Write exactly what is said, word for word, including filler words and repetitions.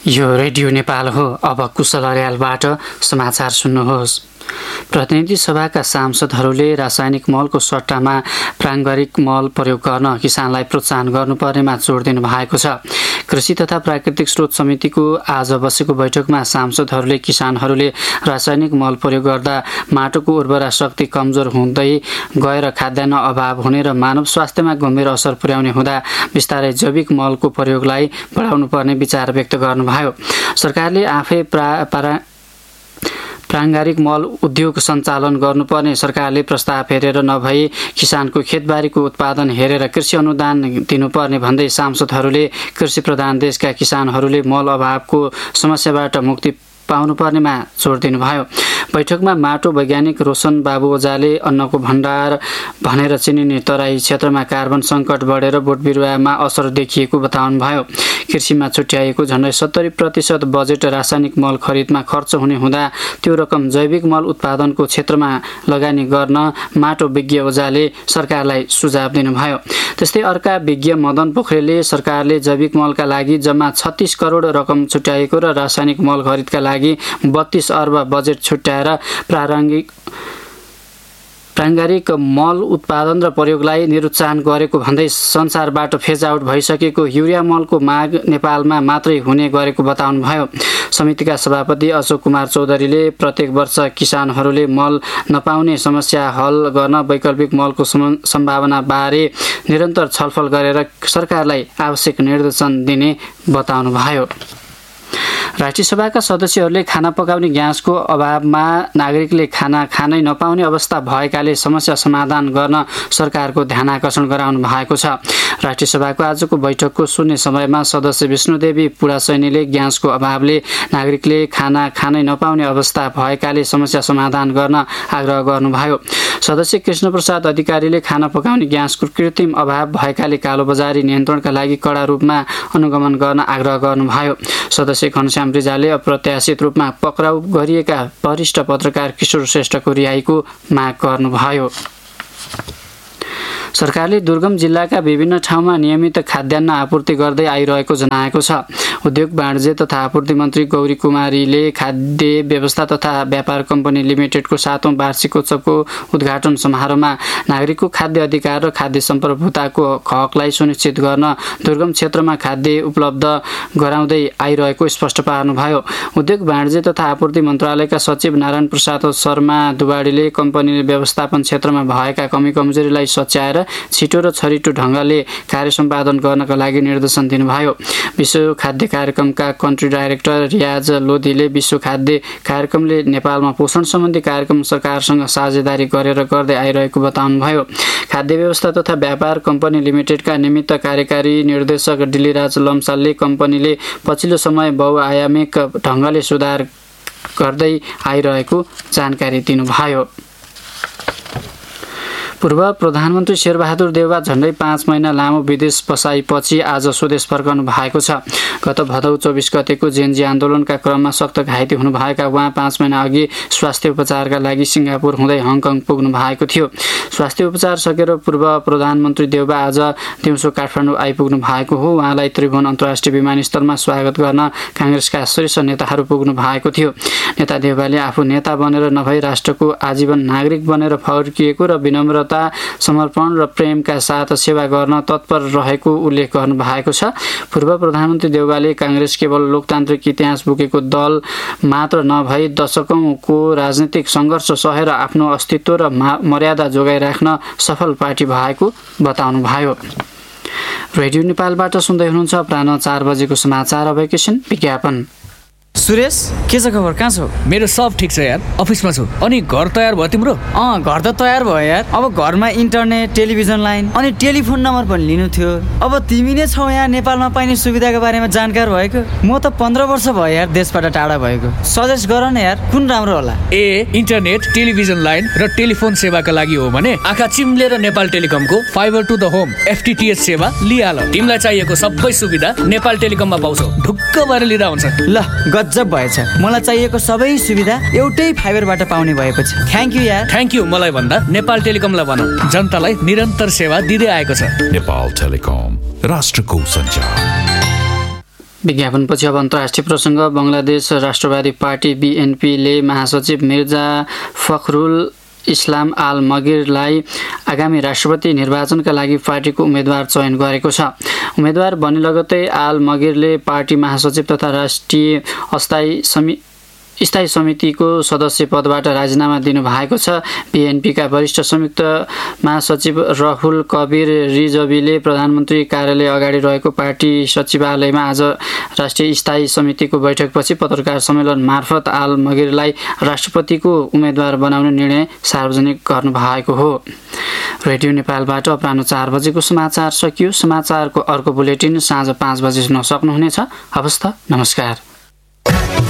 यो रेडियो नेपाल हो। अब कुशल अर्यालबाट समाचार सुन्नुहोस्। प्रतिनिधि सभाका सांसदहरूले रासायनिक मलको सट्टामा प्राङ्गारिक मल प्रयोग गर्न किसानलाई प्रोत्साहन गर्नुपर्नेमा जोड दिनु भएको छ। कृषि तथा प्राकृतिक स्रोत समितिको आज बसेको बैठकमा सांसदहरूले किसानहरूले रासायनिक मल प्रयोग गर्दा माटोको उर्वरा शक्ति कमजोर हुँदै गएर खाद्यान्न अभाव हुने र मानव स्वास्थ्यमा गम्भीर असर पुर्याउने हुँदा बिस्तारै जैविक मलको प्रयोगलाई बढाउनु पर्ने विचार व्यक्त गर्नुभयो। सरकारले आफै प्रा पारा प्राङ्गारिक मल उद्योग सञ्चालन गर्नुपर्ने सरकारले प्रस्ताव हेरेर नभई किसानको खेतबारीको उत्पादन हेरेर कृषि अनुदान दिनुपर्ने भन्दै सांसदहरूले कृषि प्रधान देशका किसानहरूले मल अभावको समस्याबाट मुक्ति पाउनुपर्नेमा जोड दिनुभयो। बैठकमा माटो वैज्ञानिक रोशन बाबु ओझाले अन्नको भण्डार भनेर चिनिने तराई क्षेत्रमा कार्बन सङ्कट बढेर बोट बिरुवामा असर देखिएको बताउनुभयो। कृषिमा छुट्याइएको झन्डै सत्तरी प्रतिशत बजेट रासायनिक मल खरिदमा खर्च हुने हुँदा त्यो रकम जैविक मल उत्पादनको क्षेत्रमा लगानी गर्न माटो विज्ञ ओझाले सरकारलाई सुझाव दिनुभयो। त्यस्तै अर्का विज्ञ मदन पोखरेलले सरकारले जैविक मलका लागि जम्मा छत्तीस करोड रकम छुट्याएको र रासायनिक मल खरिदका लागि बत्तीस अर्ब बजेट छुट्याएर प्रारम्भिक प्राङ्गारिक मल उत्पादन र प्रयोगलाई निरुत्साहन गरेको भन्दै संसारबाट फेज आउट भइसकेको युरिया मलको माग नेपालमा मात्रै हुने गरेको बताउनुभयो। समितिका सभापति अशोक कुमार चौधरीले प्रत्येक वर्ष किसानहरूले मल नपाउने समस्या हल गर्न वैकल्पिक मलको सम्भावनाबारे निरन्तर छलफल गरेर सरकारलाई आवश्यक निर्देशन दिने बताउनुभयो। राष्ट्रिय सभाका सदस्यहरूले खाना पकाउने ग्यासको अभावमा नागरिकले खाना खानै नपाउने अवस्था भएकाले समस्या समाधान गर्न सरकारको ध्यान आकर्षण गराउनु भएको छ। राष्ट्रिय सभाको आजको बैठकको शून्य समयमा सदस्य विष्णुदेवी पुरासैनीले ग्यासको अभावले नागरिकले खाना खानै नपाउने अवस्था भएकाले समस्या समाधान गर्न आग्रह गर्नुभयो। सदस्य कृष्णप्रसाद अधिकारीले खाना पकाउने ग्यासको कृत्रिम अभाव भएकाले कालोबजारी नियन्त्रणका लागि कडा रूपमा अनुगमन गर्न आग्रह गर्नुभयो। सदस्य घनश्याम रिजालले अप्रत्याशित रूपमा पक्राउ गरिएका वरिष्ठ पत्रकार किशोर श्रेष्ठको रिहाईको माग गर्नुभयो। सरकारले दुर्गम जिल्लाका विभिन्न ठाउँमा नियमित खाद्यान्न आपूर्ति गर्दै आइरहेको जनाएको छ। उद्योग वाणिज्य तथा आपूर्ति मन्त्री गौरी कुमारीले खाद्य व्यवस्था तथा व्यापार कम्पनी लिमिटेडको सातौं वार्षिक उत्सवको उद्घाटन समारोहमा नागरिकको खाद्य अधिकार र खाद्य सम्प्रभुताको हकलाई सुनिश्चित गर्न दुर्गम क्षेत्रमा खाद्य उपलब्ध गराउँदै आइरहेको स्पष्ट पार्नुभयो। उद्योग वाणिज्य तथा आपूर्ति मन्त्रालयका सचिव नारायण प्रसाद शर्मा दुवाडीले कम्पनी व्यवस्थापन क्षेत्रमा भएका कमी कमजोरीलाई सच्याएर छिटो र छरिटो ढङ्गले कार्य सम्पादन गर्नका लागि निर्देशन दिनुभयो। विश्व खाद्य कार्यक्रमका कन्ट्री डाइरेक्टर रियाज लोधीले विश्व खाद्य कार्यक्रमले नेपालमा पोषण सम्बन्धी कार्यक्रम सरकारसँग साझेदारी गरेर गर्दै आइरहेको बताउनुभयो। खाद्य व्यवस्था तथा व्यापार कम्पनी लिमिटेडका निमित्त कार्यकारी निर्देशक डिलिराज लम्सालले कम्पनीले पछिल्लो समय बहुआयामिक ढङ्गले सुधार गर्दै आइरहेको जानकारी दिनुभयो। पूर्व प्रधानमन्त्री शेरबहादुर देउवा झन्डै पाँच महिना लामो विदेश बसाइपछि आज स्वदेश फर्कनु भएको छ। गत भदौ चौबिस गतेको जेनजी आन्दोलनका क्रममा सख्त घाइते हुनुभएका उहाँ पाँच महिना अघि स्वास्थ्य उपचारका लागि सिङ्गापुर हुँदै हङकङ पुग्नु भएको थियो। स्वास्थ्य उपचार सकेर पूर्व प्रधानमन्त्री देउवा आज दिउँसो काठमाडौँ आइपुग्नु भएको हो। उहाँलाई त्रिभुवन अन्तर्राष्ट्रिय विमानस्थलमा स्वागत गर्न काङ्ग्रेसका शीर्ष नेताहरू पुग्नु भएको थियो। नेता देउवाले आफू नेता बनेर नभई राष्ट्रको आजीवन नागरिक बनेर फर्किएको र विनम्र समर्पण र प्रेमका साथ सेवा गर्न तत्पर रहेको उल्लेख गर्नु भएको छ। पूर्व प्रधानमन्त्री देउवाले काङ्ग्रेस केवल लोकतान्त्रिक इतिहास बोकेको दल मात्र नभई दशकौंको राजनीतिक सङ्घर्ष सहेर आफ्नो अस्तित्व र मर्यादा जोगाइराख्न सफल पार्टी भएको बताउनुभयो। रेडियो नेपालबाट सुन्दै हुनुहुन्छ अपराह्न चार बजेको समाचार। अब एकैछिन विज्ञापन। सुरेश के छ खबर, कहाँ छौ? मेरो सब ठिक छ यार, अफिसमा छु। अनि घर तयार भयो तिम्रो? अँ घर त तयार भयो यार। अब घरमा इन्टरनेट, टेलिभिजन लाइन अनि टेलिफोन नम्बर पनि लिनु थियो। अब तिमी नै छौ यहाँ नेपालमा पाइने सुविधाको बारेमा जानकार भएको। म त पन्ध्र वर्ष भयो यार देशबाट टाढा भएको। सजेस्ट गर न यार, कुन राम्रो होला? ए इन्टरनेट, टेलिभिजन लाइन र टेलिफोन सेवाका लागि हो भने आँखा चिम्लेर Nepal टेलिकमको fibre to the home एफटिटिएच सेवा लिहाल। तिमीलाई चाहिएको सबै सुविधा नेपाल टेलिकममा पाउँछौ। ढुक्क भएर लिँदा हुन्छ। ल गजब भएछ, मलाई चाहिएको सबै सुविधा एउटै फाइबरबाट पाउने भएपछि। थ्याङ्क यू यार। थ्याङ्क यू मलाई भन्दा नेपाल टेलिकमलाई भन, जनतालाई निरन्तर सेवा दिँदै आएको छ। नेपाल टेलिकम, राष्ट्रको सञ्चार। विज्ञापनपछि अब अन्तर्राष्ट्रिय प्रसङ्ग। बङ्गलादेश राष्ट्रवादी पार्टी बिएनपीले महासचिव मिर्जा फखरुल इस्लाम आल मगिरलाई आगामी राष्ट्रपति निर्वाचनका लागि पार्टीको उम्मेदवार चयन गरेको छ। उम्मेदवार बने लगत्तै आल मगिरले पार्टी महासचिव तथा राष्ट्रिय अस्थायी समि स्थायी समितिको सदस्य पदबाट राजीनामा दिनुभएको छ। बिएनपीका वरिष्ठ संयुक्त महासचिव रहुल कबीर रिजवीले प्रधानमन्त्री कार्यालय अगाडि रहेको पार्टी सचिवालयमा आज राष्ट्रिय स्थायी समितिको बैठकपछि पत्रकार सम्मेलन मार्फत आल मगिरलाई राष्ट्रपतिको उम्मेदवार बनाउने निर्णय सार्वजनिक गर्नुभएको हो। रेडियो नेपालबाट अपराह्न चार बजेको समाचार सकियो। समाचारको अर्को बुलेटिन साँझ पाँच बजे सुन्न सक्नुहुनेछ। हवस् त, नमस्कार।